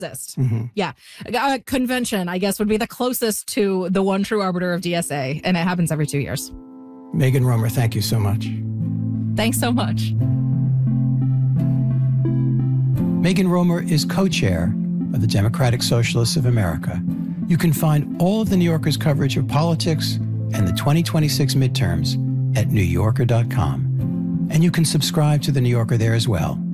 exist. Mm-hmm. Yeah. Convention, I guess, would be the closest to the one true arbiter of DSA, and it happens every 2 years. Megan Romer, thank you so much. Thanks so much. Megan Romer is co-chair of the Democratic Socialists of America. You can find all of the New Yorker's coverage of politics and the 2026 midterms at NewYorker.com. And you can subscribe to the New Yorker there as well.